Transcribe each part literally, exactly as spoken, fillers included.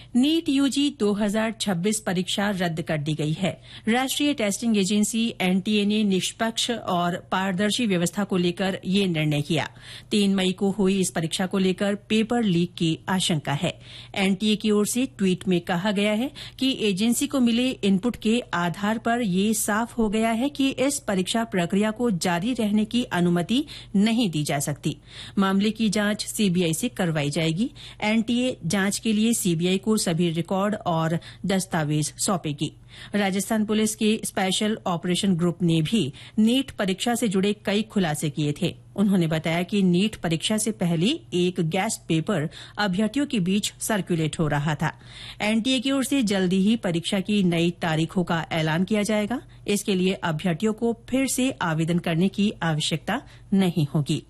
NEET UG दो हज़ार छब्बीस परीक्षा रद्द कर दी गई है। राष्ट्रीय टेस्टिंग एजेंसी एनटीए ने निष्पक्ष और पारदर्शी व्यवस्था को लेकर यह निर्णय किया। तीन मई को हुई इस परीक्षा को लेकर पेपर लीक की आशंका है। एनटीए की ओर से ट्वीट में कहा गया है कि एजेंसी को मिले इनपुट के आधार पर यह साफ हो गया है कि इस परीक्षा प्रक्रिया को जारी रहने की अनुमति नहीं दी जा सकती। मामले की जांच सीबीआई से करवाई जाएगी। एनटीए जांच के लिए सीबीआई को सभी रिकॉर्ड और दस्तावेज सौंपेगी। राजस्थान पुलिस के स्पेशल ऑपरेशन ग्रुप ने भी नीट परीक्षा से जुड़े कई खुलासे किए थे। उन्होंने बताया कि नीट परीक्षा से पहले एक गेस्ट पेपर अभ्यर्थियों के बीच सर्कुलेट हो रहा था। एनटीए की ओर से जल्दी ही परीक्षा की नई तारीखों का ऐलान किया जाएगा। इसके लिए अभ्यर्थियों को फिर से आवेदन करने की आवश्यकता नहीं होगी।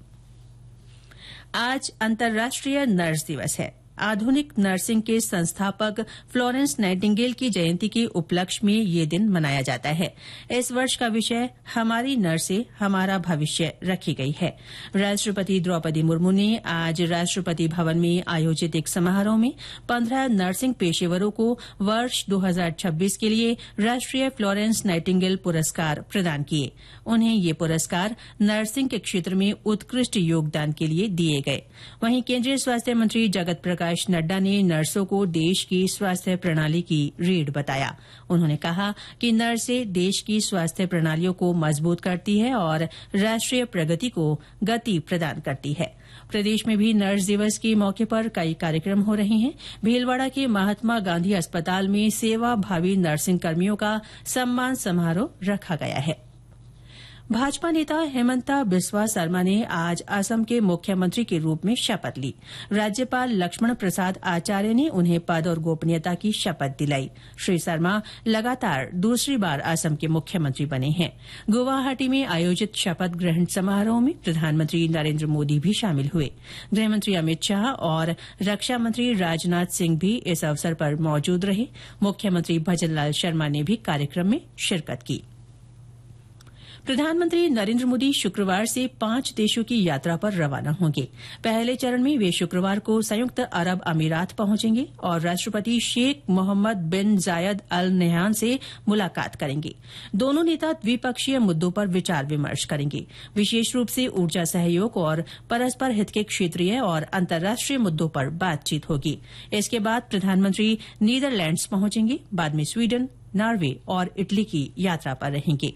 आज अंतर्राष्ट्रीय नर्स दिवस है। आधुनिक नर्सिंग के संस्थापक फ्लोरेंस नाइटिंगेल की जयंती के उपलक्ष्य में यह दिन मनाया जाता है। इस वर्ष का विषय हमारी नर्सें हमारा भविष्य रखी गई है। राष्ट्रपति द्रौपदी मुर्मू ने आज राष्ट्रपति भवन में आयोजित एक समारोह में पंद्रह नर्सिंग पेशेवरों को वर्ष दो हज़ार छब्बीस के लिए राष्ट्रीय फ्लोरेंस नाइटिंगेल पुरस्कार प्रदान किए। उन्हें ये पुरस्कार नर्सिंग के क्षेत्र में उत्कृष्ट योगदान के लिए दिए गए। वहीं केंद्रीय स्वास्थ्य मंत्री जगत प्रकाश नड्डा ने नर्सों को देश की स्वास्थ्य प्रणाली की रीढ़ बताया। उन्होंने कहा कि नर्सें देश की स्वास्थ्य प्रणालियों को मजबूत करती है और राष्ट्रीय प्रगति को गति प्रदान करती है। प्रदेश में भी नर्स दिवस के मौके पर कई कार्यक्रम हो रहे हैं। भीलवाड़ा के महात्मा गांधी अस्पताल में सेवा भावी नर्सिंग कर्मियों का सम्मान समारोह रखा गया है। भाजपा नेता हेमंता बिस्वा शर्मा ने आज असम के मुख्यमंत्री के रूप में शपथ ली। राज्यपाल लक्ष्मण प्रसाद आचार्य ने उन्हें पद और गोपनीयता की शपथ दिलाई। श्री शर्मा लगातार दूसरी बार असम के मुख्यमंत्री बने हैं। गुवाहाटी में आयोजित शपथ ग्रहण समारोह में प्रधानमंत्री नरेंद्र मोदी भी शामिल हुए। गृहमंत्री अमित शाह और रक्षा मंत्री राजनाथ सिंह भी इस अवसर पर मौजूद रहे। मुख्यमंत्री भजनलाल शर्मा ने भी कार्यक्रम में शिरकत की। प्रधानमंत्री नरेंद्र मोदी शुक्रवार से पांच देशों की यात्रा पर रवाना होंगे। पहले चरण में वे शुक्रवार को संयुक्त अरब अमीरात पहुंचेंगे और राष्ट्रपति शेख मोहम्मद बिन जायद अल नहयान से मुलाकात करेंगे। दोनों नेता द्विपक्षीय मुद्दों पर विचार विमर्श करेंगे। विशेष रूप से ऊर्जा सहयोग और परस्पर हित के क्षेत्रीय और अंतर्राष्ट्रीय मुद्दों पर बातचीत होगी। इसके बाद प्रधानमंत्री नीदरलैंड्स पहुंचेंगे। बाद में स्वीडन, नॉर्वे और इटली की यात्रा पर रहेंगे।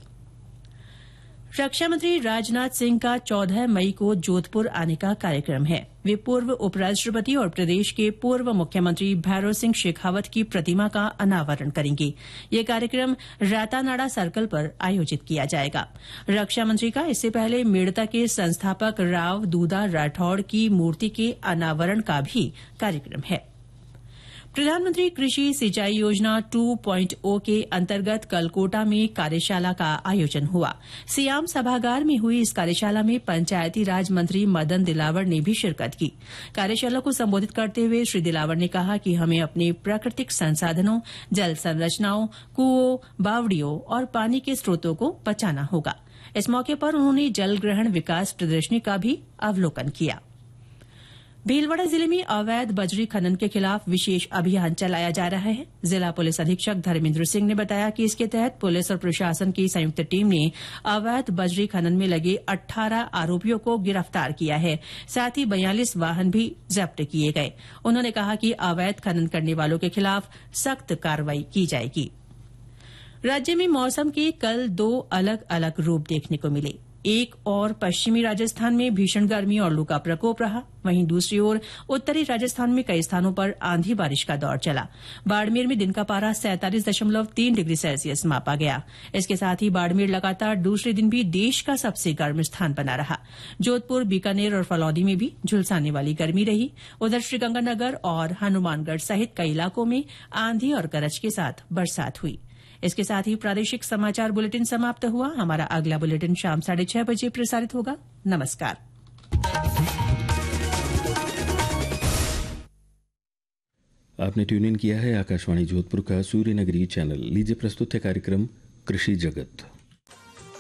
रक्षा मंत्री राजनाथ सिंह का चौदह मई को जोधपुर आने का कार्यक्रम है। वे पूर्व उपराष्ट्रपति और प्रदेश के पूर्व मुख्यमंत्री भैरों सिंह शेखावत की प्रतिमा का अनावरण करेंगे। ये कार्यक्रम रातानाडा सर्कल पर आयोजित किया जाएगा। रक्षा मंत्री का इससे पहले मेड़ता के संस्थापक राव दूधा राठौड़ की मूर्ति के अनावरण का भी कार्यक्रम है। प्रधानमंत्री कृषि सिंचाई योजना टू पॉइंट ओ के अंतर्गत कल कोटा में कार्यशाला का आयोजन हुआ। सियाम सभागार में हुई इस कार्यशाला में पंचायती राज मंत्री मदन दिलावर ने भी शिरकत की। कार्यशाला को संबोधित करते हुए श्री दिलावर ने कहा कि हमें अपने प्राकृतिक संसाधनों, जल संरचनाओं, कुओं, बावड़ियों और पानी के स्रोतों को बचाना होगा। इस मौके पर उन्होंने जल ग्रहण विकास प्रदर्शनी का भी अवलोकन किया। भीलवाड़ा जिले में अवैध बजरी खनन के खिलाफ विशेष अभियान चलाया जा रहा है। जिला पुलिस अधीक्षक धर्मेंद्र सिंह ने बताया कि इसके तहत पुलिस और प्रशासन की संयुक्त टीम ने अवैध बजरी खनन में लगे अठारह आरोपियों को गिरफ्तार किया है। साथ ही बयालीस वाहन भी जब्त किए गए। उन्होंने कहा कि अवैध खनन करने वालों के खिलाफ सख्त कार्रवाई की जाएगी। राज्य में मौसम के कल दो अलग अलग रूप देखने को मिले। एक और पश्चिमी राजस्थान में भीषण गर्मी और लू का प्रकोप रहा। वहीं दूसरी ओर उत्तरी राजस्थान में कई स्थानों पर आंधी बारिश का दौर चला। बाड़मेर में दिन का पारा सैंतालीस दशमलव तीन डिग्री सेल्सियस मापा गया। इसके साथ ही बाड़मेर लगातार दूसरे दिन भी देश का सबसे गर्म स्थान बना रहा। जोधपुर, बीकानेर और फलौदी में भी झुलसाने वाली गर्मी रही। उधर श्रीगंगानगर और हनुमानगढ़ सहित कई इलाकों में आंधी और गरज के साथ बरसात हुई। इसके साथ ही प्रादेशिक समाचार बुलेटिन समाप्त हुआ। हमारा अगला बुलेटिन शाम साढ़े छह बजे प्रसारित होगा। नमस्कार। आपने ट्यून इन किया है आकाशवाणी जोधपुर का सूर्य नगरी चैनल। लीजिए प्रस्तुत है कार्यक्रम कृषि जगत।